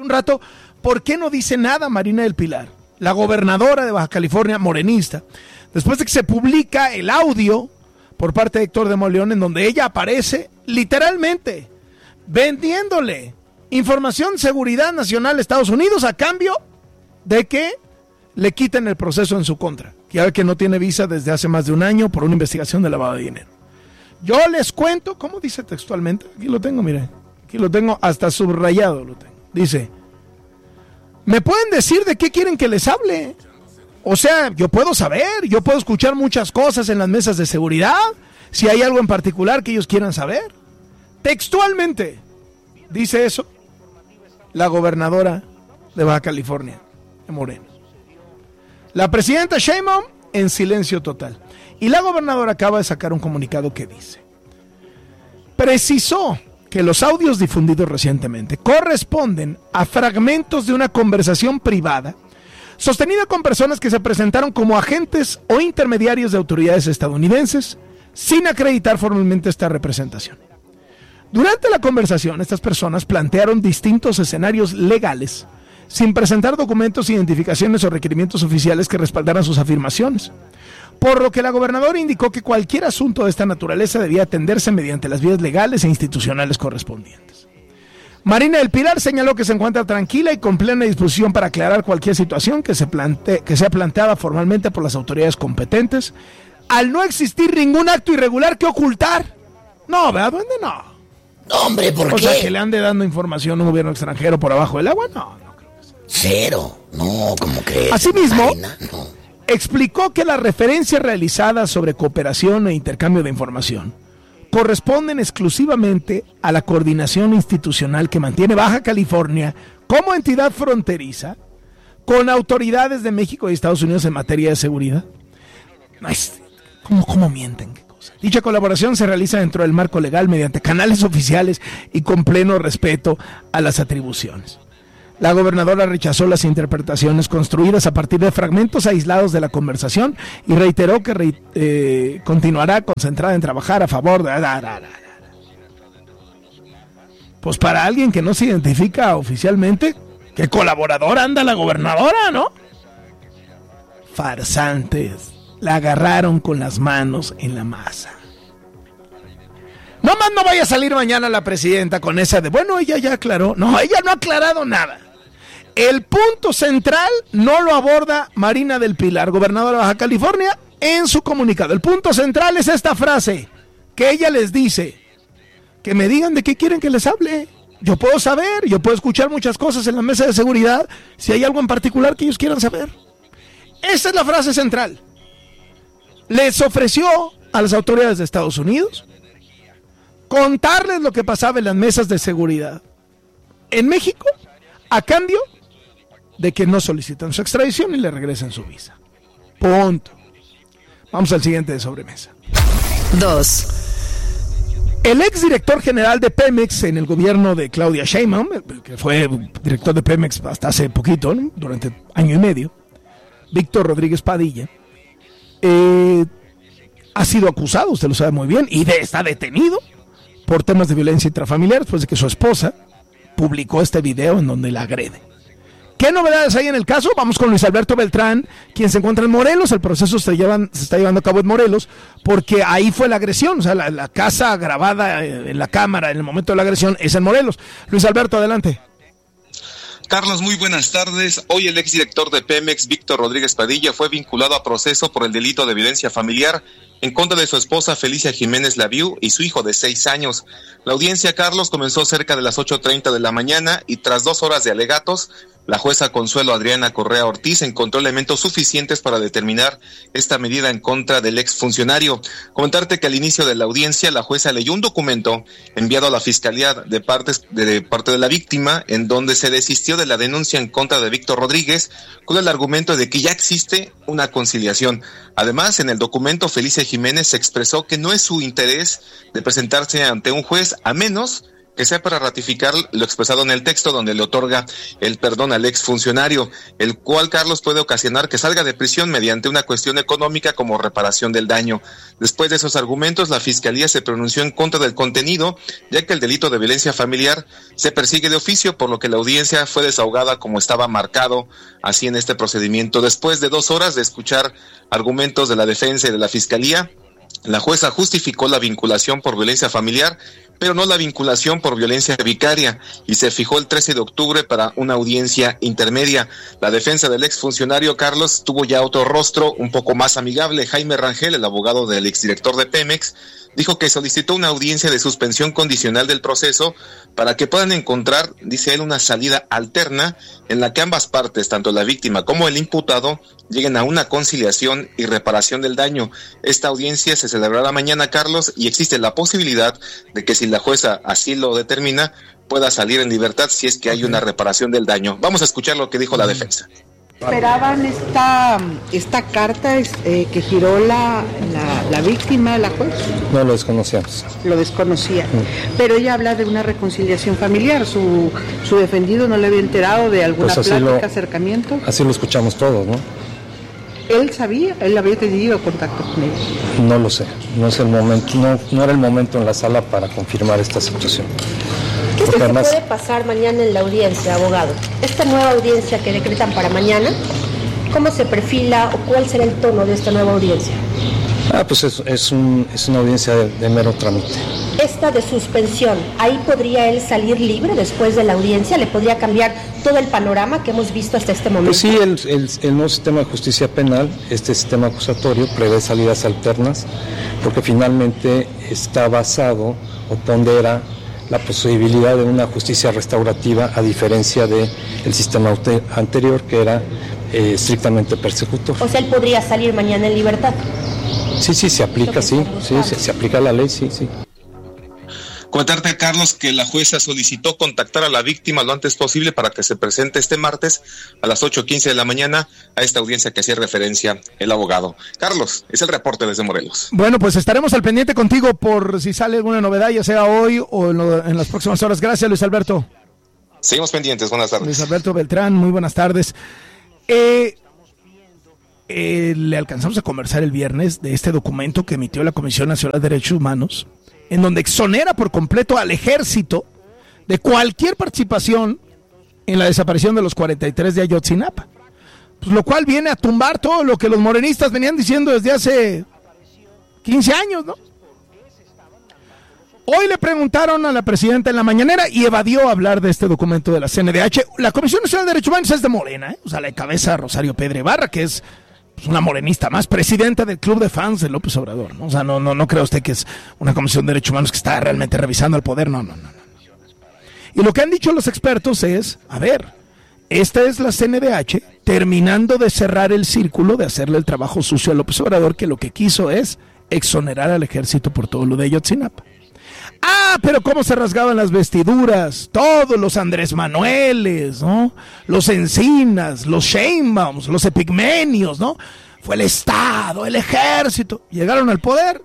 rato, ¿por qué no dice nada Marina del Pilar, la gobernadora de Baja California, morenista, después de que se publica el audio por parte de Héctor de Mauleón, en donde ella aparece literalmente vendiéndole información de seguridad nacional a Estados Unidos a cambio de que le quiten el proceso en su contra, ya ve que no tiene visa desde hace más de un año por una investigación de lavado de dinero? Yo les cuento, ¿cómo dice textualmente? Aquí lo tengo, miren, aquí lo tengo hasta subrayado, lo tengo. Dice, ¿me pueden decir de qué quieren que les hable? O sea, yo puedo saber, yo puedo escuchar muchas cosas en las mesas de seguridad, si hay algo en particular que ellos quieran saber. Textualmente dice eso la gobernadora de Baja California, de Morena. La presidenta Sheinbaum en silencio total. Y la gobernadora acaba de sacar un comunicado que dice, precisó que los audios difundidos recientemente corresponden a fragmentos de una conversación privada sostenida con personas que se presentaron como agentes o intermediarios de autoridades estadounidenses sin acreditar formalmente esta representación. Durante la conversación, estas personas plantearon distintos escenarios legales sin presentar documentos, identificaciones o requerimientos oficiales que respaldaran sus afirmaciones, por lo que la gobernadora indicó que cualquier asunto de esta naturaleza debía atenderse mediante las vías legales e institucionales correspondientes. Marina del Pilar señaló que se encuentra tranquila y con plena disposición para aclarar cualquier situación que sea planteada formalmente por las autoridades competentes, al no existir ningún acto irregular que ocultar. No, ¿verdad, duende? No. No, hombre, ¿por qué? O sea, que le ande dando información a un gobierno extranjero por abajo del agua, no creo que sea. Cero. No, ¿cómo crees? Asimismo, Marina, no. Explicó que las referencias realizadas sobre cooperación e intercambio de información corresponden exclusivamente a la coordinación institucional que mantiene Baja California como entidad fronteriza con autoridades de México y Estados Unidos en materia de seguridad. ¿Cómo mienten? ¿Qué cosa? Dicha colaboración se realiza dentro del marco legal mediante canales oficiales y con pleno respeto a las atribuciones. La gobernadora rechazó las interpretaciones construidas a partir de fragmentos aislados de la conversación y reiteró que continuará concentrada en trabajar a favor de... Pues para alguien que no se identifica oficialmente, ¿qué colaboradora anda la gobernadora, no? Farsantes, la agarraron con las manos en la masa. No más no vaya a salir mañana la presidenta con esa de, bueno, ella ya aclaró. No, ella no ha aclarado nada. El punto central no lo aborda Marina del Pilar, gobernadora de Baja California, en su comunicado. El punto central es esta frase que ella les dice, que me digan de qué quieren que les hable. Yo puedo saber, yo puedo escuchar muchas cosas en la mesa de seguridad, si hay algo en particular que ellos quieran saber. Esa es la frase central. Les ofreció a las autoridades de Estados Unidos contarles lo que pasaba en las mesas de seguridad en México a cambio de que no solicitan su extradición y le regresen su visa. Punto. Vamos al siguiente de sobremesa. 2. El exdirector general de Pemex en el gobierno de Claudia Sheinbaum, que fue director de Pemex hasta hace poquito, ¿no? Durante año y medio, Víctor Rodríguez Padilla, ha sido acusado, usted lo sabe muy bien, y está detenido por temas de violencia intrafamiliar después de que su esposa publicó este video en donde la agrede. ¿Qué novedades hay en el caso? Vamos con Luis Alberto Beltrán, quien se encuentra en Morelos. El proceso se está llevando a cabo en Morelos, porque ahí fue la agresión. O sea, la casa grabada en la cámara en el momento de la agresión es en Morelos. Luis Alberto, adelante. Carlos, muy buenas tardes. Hoy el exdirector de Pemex, Víctor Rodríguez Padilla, fue vinculado a proceso por el delito de violencia familiar en contra de su esposa Felicia Jiménez Laviu y su hijo de 6 años. La audiencia, Carlos, comenzó cerca de las 8:30 de la mañana y tras 2 horas de alegatos, la jueza Consuelo Adriana Correa Ortiz encontró elementos suficientes para determinar esta medida en contra del exfuncionario. Comentarte que al inicio de la audiencia, la jueza leyó un documento enviado a la Fiscalía de parte de la víctima, en donde se desistió de la denuncia en contra de Víctor Rodríguez, con el argumento de que ya existe una conciliación. Además, en el documento, Felicia Jiménez expresó que no es su interés de presentarse ante un juez, a menos que sea para ratificar lo expresado en el texto donde le otorga el perdón al exfuncionario, el cual, Carlos, puede ocasionar que salga de prisión mediante una cuestión económica como reparación del daño. Después de esos argumentos, la Fiscalía se pronunció en contra del contenido, ya que el delito de violencia familiar se persigue de oficio, por lo que la audiencia fue desahogada como estaba marcado así en este procedimiento. Después de 2 horas de escuchar argumentos de la defensa y de la Fiscalía, la jueza justificó la vinculación por violencia familiar, pero no la vinculación por violencia vicaria, y se fijó el 13 de octubre para una audiencia intermedia. La defensa del exfuncionario, Carlos, tuvo ya otro rostro un poco más amigable. Jaime Rangel, el abogado del exdirector de Pemex, dijo que solicitó una audiencia de suspensión condicional del proceso para que puedan encontrar, dice él, una salida alterna en la que ambas partes, tanto la víctima como el imputado, lleguen a una conciliación y reparación del daño. Esta audiencia se celebrará mañana, Carlos, y existe la posibilidad de que, si la jueza así lo determina, pueda salir en libertad si es que hay una reparación del daño. Vamos a escuchar lo que dijo la defensa. ¿Esperaban esta carta que giró la víctima, la juez? No, lo desconocíamos. Lo desconocía. Pero ella habla de una reconciliación familiar. ¿Su defendido no le había enterado de alguna plática, acercamiento? Así lo escuchamos todos, ¿no? ¿Él sabía? ¿Él había tenido contacto con ella? No lo sé. No es el momento, no era el momento en la sala para confirmar esta situación. ¿Qué se puede pasar mañana en la audiencia, abogado? Esta nueva audiencia que decretan para mañana, ¿cómo se perfila o cuál será el tono de esta nueva audiencia? Pues es una audiencia de mero trámite. Esta de suspensión, ¿ahí podría él salir libre después de la audiencia? ¿Le podría cambiar todo el panorama que hemos visto hasta este momento? Pues sí, el nuevo sistema de justicia penal, este sistema acusatorio, prevé salidas alternas, porque finalmente está basado o pondera la posibilidad de una justicia restaurativa, a diferencia del sistema anterior, que era estrictamente persecutor. O sea, él podría salir mañana en libertad. Sí, se aplica, se aplica la ley, sí. Comentarte, Carlos, que la jueza solicitó contactar a la víctima lo antes posible para que se presente este martes a las 8:15 de la mañana a esta audiencia que hacía referencia el abogado. Carlos, es el reporte desde Morelos. Bueno, pues estaremos al pendiente contigo por si sale alguna novedad, ya sea hoy o en las próximas horas. Gracias, Luis Alberto. Seguimos pendientes, buenas tardes. Luis Alberto Beltrán, muy buenas tardes. Le alcanzamos a conversar el viernes de este documento que emitió la Comisión Nacional de Derechos Humanos, en donde exonera por completo al ejército de cualquier participación en la desaparición de los 43 de Ayotzinapa. Pues lo cual viene a tumbar todo lo que los morenistas venían diciendo desde hace 15 años, ¿no? Hoy le preguntaron a la presidenta en la mañanera y evadió hablar de este documento de la CNDH. La Comisión Nacional de Derechos Humanos es de Morena, O sea, la cabeza Rosario Pedro Ibarra, que es una morenista más, presidenta del club de fans de López Obrador, ¿no? O sea, no cree usted que es una comisión de derechos humanos que está realmente revisando el poder, no. Y lo que han dicho los expertos es, a ver, esta es la CNDH terminando de cerrar el círculo de hacerle el trabajo sucio a López Obrador, que lo que quiso es exonerar al ejército por todo lo de Ayotzinapa. Pero cómo se rasgaban las vestiduras todos los Andrés Manueles, ¿no? Los Encinas, los Sheinbaums, los Epigmenios, ¿no? Fue el Estado, el ejército. Llegaron al poder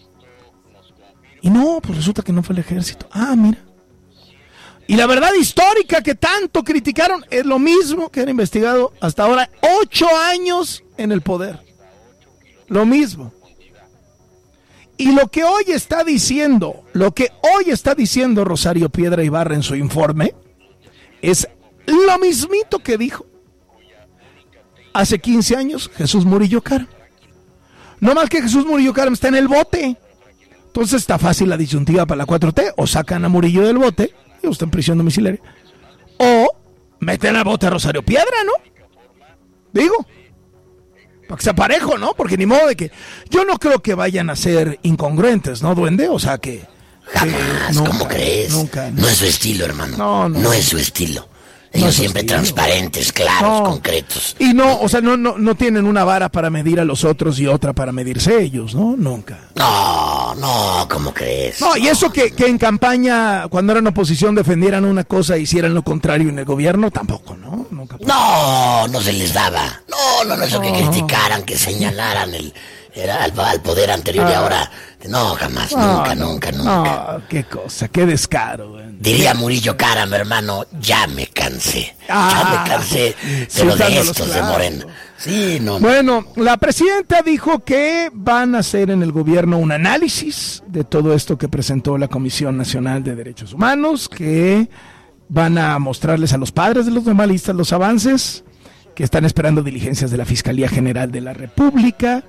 y no, pues resulta que no fue el ejército. Mira. Y la verdad histórica que tanto criticaron es lo mismo que han investigado hasta ahora, 8 años en el poder. Lo mismo. Y lo que hoy está diciendo Rosario Piedra Ibarra en su informe es lo mismito que dijo hace 15 años Jesús Murillo Caram. No más que Jesús Murillo Caram está en el bote. Entonces está fácil la disyuntiva para la 4T. O sacan a Murillo del bote, y está en prisión domiciliaria, o meten al bote a Rosario Piedra, ¿no? Digo, para que sea parejo, ¿no? Porque ni modo de que... Yo no creo que vayan a ser incongruentes, ¿no, duende? O sea que... Jamás, ¿cómo crees? Nunca. No es su estilo, hermano. No es su estilo. Ellos siempre transparentes, claros, concretos. Y no, o sea, no tienen una vara para medir a los otros y otra para medirse ellos, ¿no? Nunca. No, ¿cómo crees? No, y eso que en campaña, cuando eran oposición, defendieran una cosa e hicieran lo contrario en el gobierno, tampoco, ¿no? Nunca. No se les daba. No, eso que criticaran, que señalaran al poder anterior y ahora No, jamás, nunca. No, qué cosa, qué descaro, güey. Diría Murillo Karam, hermano, ya me cansé. Pero de estos de Morena. Sí, no. Bueno, la presidenta dijo que van a hacer en el gobierno un análisis de todo esto que presentó la Comisión Nacional de Derechos Humanos, que van a mostrarles a los padres de los normalistas los avances, que están esperando diligencias de la Fiscalía General de la República.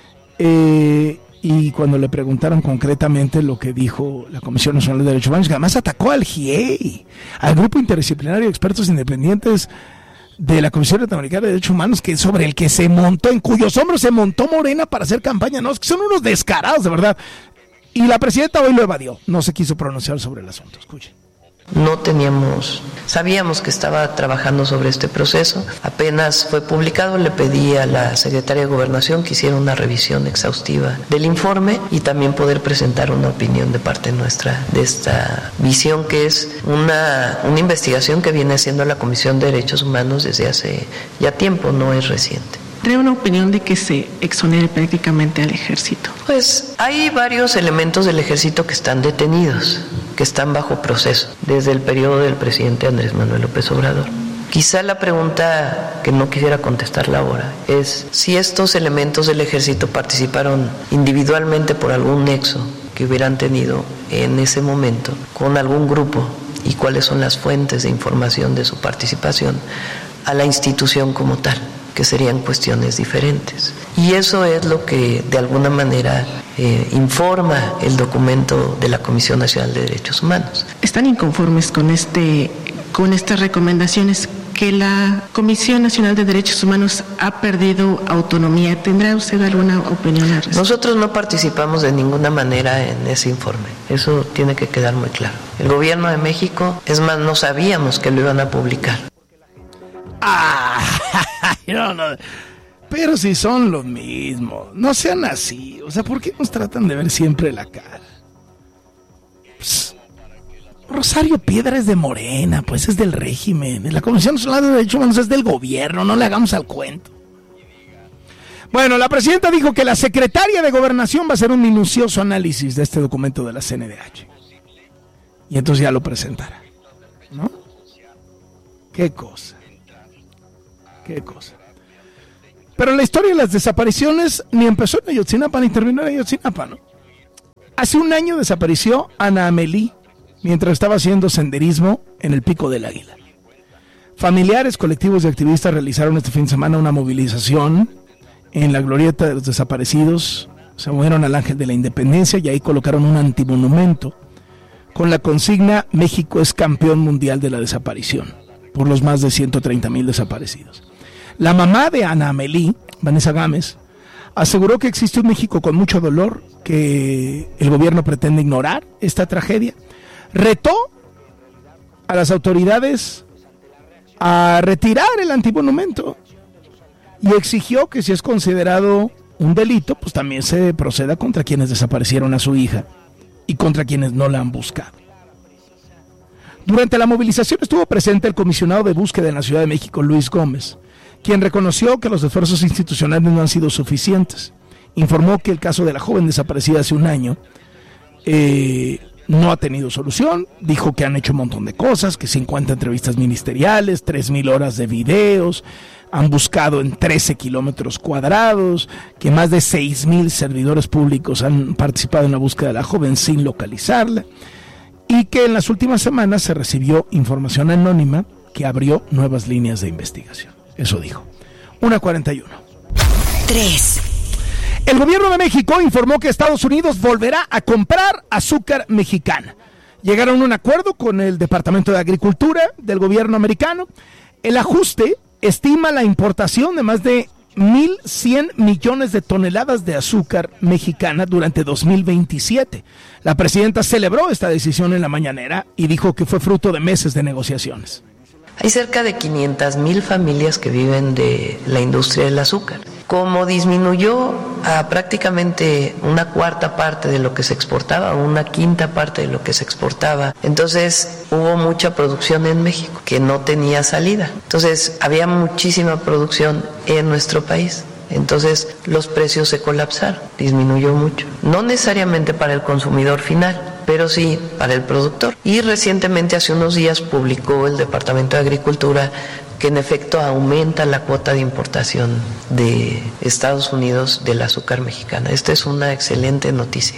Y cuando le preguntaron concretamente lo que dijo la Comisión Nacional de Derechos Humanos, que además atacó al GIEI, al Grupo Interdisciplinario de Expertos Independientes de la Comisión Interamericana de Derechos Humanos, que sobre el que se montó, en cuyos hombros se montó Morena para hacer campaña. No, es que son unos descarados, de verdad. Y la presidenta hoy lo evadió, no se quiso pronunciar sobre el asunto. Escuchen. Sabíamos que estaba trabajando sobre este proceso, apenas fue publicado, le pedí a la Secretaria de Gobernación que hiciera una revisión exhaustiva del informe y también poder presentar una opinión de parte nuestra de esta visión, que es una investigación que viene haciendo la Comisión de Derechos Humanos desde hace ya tiempo, no es reciente. ¿Trae una opinión de que se exonere prácticamente al ejército? Pues hay varios elementos del ejército que están detenidos, que están bajo proceso, desde el periodo del presidente Andrés Manuel López Obrador. Quizá la pregunta que no quisiera contestarla ahora es si estos elementos del ejército participaron individualmente por algún nexo que hubieran tenido en ese momento con algún grupo y cuáles son las fuentes de información de su participación a la institución como tal, que serían cuestiones diferentes. Y eso es lo que de alguna manera informa el documento de la Comisión Nacional de Derechos Humanos. ¿Están inconformes con estas recomendaciones que la Comisión Nacional de Derechos Humanos ha perdido autonomía? ¿Tendrá usted alguna opinión al respecto? Nosotros no participamos de ninguna manera en ese informe, eso tiene que quedar muy claro. El gobierno de México, es más, no sabíamos que lo iban a publicar. No. Pero si son los mismos, no sean así. O sea, ¿por qué nos tratan de ver siempre la cara? Pues, Rosario Piedra es de Morena, pues es del régimen. La Comisión Nacional de Derechos Humanos es del gobierno, no le hagamos al cuento. Bueno, la presidenta dijo que la secretaria de Gobernación va a hacer un minucioso análisis de este documento de la CNDH. Y entonces ya lo presentará, ¿no? Qué cosa. Pero la historia de las desapariciones ni empezó en Ayotzinapa ni terminó en Ayotzinapa, ¿no? Hace un año desapareció Ana Amelí mientras estaba haciendo senderismo en el Pico del Águila. Familiares, colectivos y activistas realizaron este fin de semana una movilización en la glorieta de los desaparecidos. Se movieron al Ángel de la Independencia y ahí colocaron un antimonumento con la consigna "México es campeón mundial de la desaparición", por los más de 130,000 desaparecidos. La mamá de Ana Amelí, Vanessa Gámez, aseguró que existe un México con mucho dolor, que el gobierno pretende ignorar esta tragedia. Retó a las autoridades a retirar el antimonumento y exigió que si es considerado un delito, pues también se proceda contra quienes desaparecieron a su hija y contra quienes no la han buscado. Durante la movilización estuvo presente el comisionado de búsqueda en la Ciudad de México, Luis Gómez, quien reconoció que los esfuerzos institucionales no han sido suficientes. Informó que el caso de la joven desaparecida hace un año no ha tenido solución. Dijo que han hecho un montón de cosas, que 50 entrevistas ministeriales, 3,000 horas de videos, han buscado en 13 kilómetros cuadrados, que más de 6,000 servidores públicos han participado en la búsqueda de la joven sin localizarla, y que en las últimas semanas se recibió información anónima que abrió nuevas líneas de investigación. Eso dijo. 1:41. 3. El gobierno de México informó que Estados Unidos volverá a comprar azúcar mexicana. Llegaron a un acuerdo con el Departamento de Agricultura del gobierno americano. El ajuste estima la importación de más de 1,100 millones de toneladas de azúcar mexicana durante 2027. La presidenta celebró esta decisión en la mañanera y dijo que fue fruto de meses de negociaciones. Hay cerca de 500,000 familias que viven de la industria del azúcar. Como disminuyó a prácticamente una cuarta parte de lo que se exportaba, una quinta parte de lo que se exportaba, entonces hubo mucha producción en México que no tenía salida. Entonces había muchísima producción en nuestro país. Entonces los precios se colapsaron, disminuyó mucho. No necesariamente para el consumidor final, pero sí para el productor. Y recientemente, hace unos días, publicó el Departamento de Agricultura que en efecto aumenta la cuota de importación de Estados Unidos del azúcar mexicana. Esta es una excelente noticia.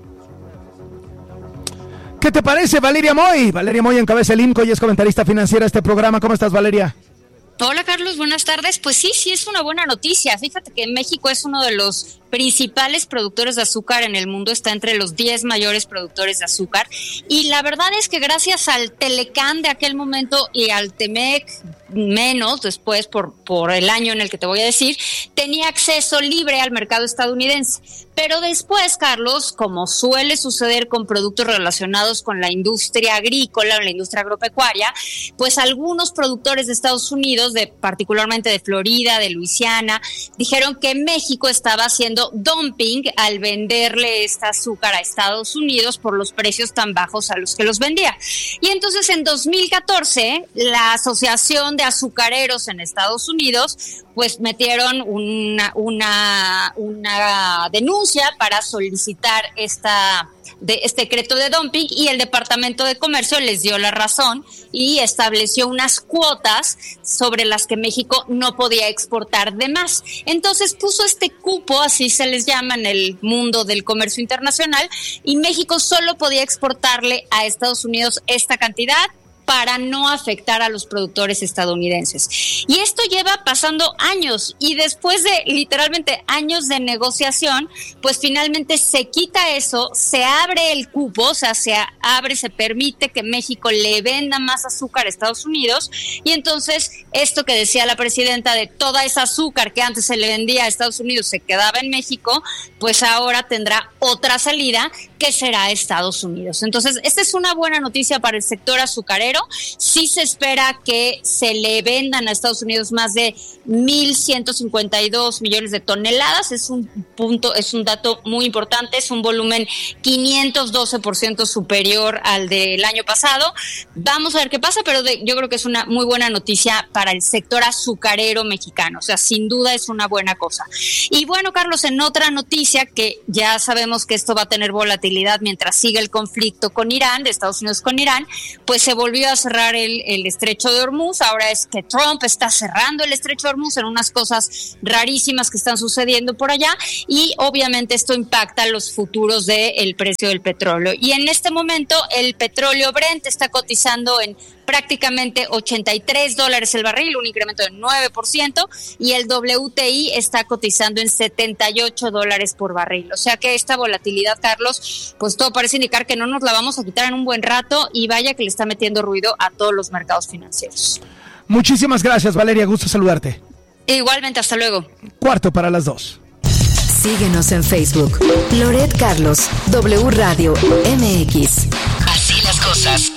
¿Qué te parece, Valeria Moy? Valeria Moy encabeza el IMCO y es comentarista financiera de este programa. ¿Cómo estás, Valeria? Hola, Carlos, buenas tardes. Pues sí es una buena noticia. Fíjate que México es uno de los principales productores de azúcar en el mundo, está entre los 10 mayores productores de azúcar, y la verdad es que gracias al Telecán de aquel momento y al Temec menos después por el año en el que te voy a decir, tenía acceso libre al mercado estadounidense. Pero después, Carlos, como suele suceder con productos relacionados con la industria agrícola o la industria agropecuaria, pues algunos productores de Estados Unidos, particularmente de Florida, de Luisiana, dijeron que México estaba haciendo dumping al venderle este azúcar a Estados Unidos por los precios tan bajos a los que los vendía. Y entonces en 2014 la Asociación de Azucareros en Estados Unidos pues metieron una denuncia para solicitar este decreto de dumping, y el Departamento de Comercio les dio la razón y estableció unas cuotas sobre las que México no podía exportar de más. Entonces puso este cupo, así se les llama en el mundo del comercio internacional, y México solo podía exportarle a Estados Unidos esta cantidad para no afectar a los productores estadounidenses. Y esto lleva pasando años, y después de literalmente años de negociación, pues finalmente se quita eso, se abre el cupo, o sea, se permite que México le venda más azúcar a Estados Unidos, y entonces esto que decía la presidenta de toda esa azúcar que antes se le vendía a Estados Unidos se quedaba en México, pues ahora tendrá otra salida que será Estados Unidos. Entonces, esta es una buena noticia para el sector azucarero. Sí se espera que se le vendan a Estados Unidos más de 1,152 millones de toneladas. Es un dato muy importante, es un volumen 512% superior al del año pasado. Vamos a ver qué pasa, pero yo creo que es una muy buena noticia para el sector azucarero mexicano. O sea, sin duda es una buena cosa. Y bueno, Carlos, en otra noticia que ya sabemos que esto va a tener volatilidad mientras sigue el conflicto con Irán, de Estados Unidos con Irán, pues se volvió a cerrar el estrecho de Hormuz. Ahora es que Trump está cerrando el estrecho de Hormuz en unas cosas rarísimas que están sucediendo por allá, y obviamente esto impacta los futuros del precio del petróleo. Y en este momento el petróleo Brent está cotizando en prácticamente $83 el barril, un incremento de 9%, y el WTI está cotizando en $78 por barril. O sea que esta volatilidad, Carlos, pues todo parece indicar que no nos la vamos a quitar en un buen rato, y vaya que le está metiendo ruido a todos los mercados financieros. Muchísimas gracias, Valeria, gusto saludarte. Igualmente, hasta luego. 1:45. Síguenos en Facebook, Loret Carlos, W Radio MX. Así las cosas.